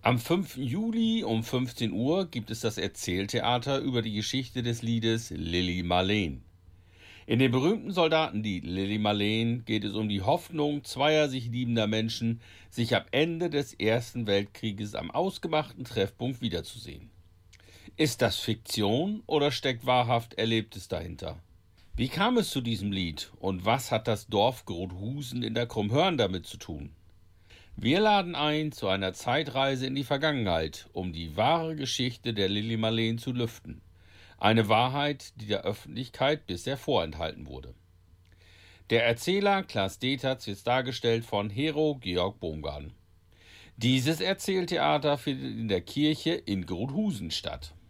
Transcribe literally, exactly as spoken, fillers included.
Am fünften Juli um fünfzehn Uhr gibt es das Erzähltheater über die Geschichte des Liedes Lili Marleen. In dem berühmten Soldatenlied Lili Marleen geht es um die Hoffnung zweier sich liebender Menschen, sich am Ende des Ersten Weltkrieges am ausgemachten Treffpunkt wiederzusehen. Ist das Fiktion oder steckt wahrhaft Erlebtes dahinter? Wie kam es zu diesem Lied und was hat das Dorf Grothusen in der Krummhörn damit zu tun? Wir laden ein zu einer Zeitreise in die Vergangenheit, um die wahre Geschichte der Lili Marleen zu lüften. Eine Wahrheit, die der Öffentlichkeit bisher vorenthalten wurde. Der Erzähler Klaas Detertz wird dargestellt von Hero Georg Baumgarten. Dieses Erzähltheater findet in der Kirche in Grothusen statt.